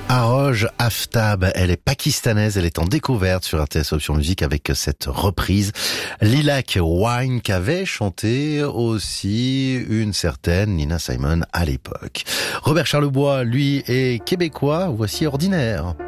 Aroj Aftab, elle est pakistanaise, elle est en découverte sur RTS Option Musique avec cette reprise. Lilac Wine qu'avait chanté aussi une certaine Nina Simone à l'époque. Robert Charlebois, lui, est québécois, voici Ordinaire.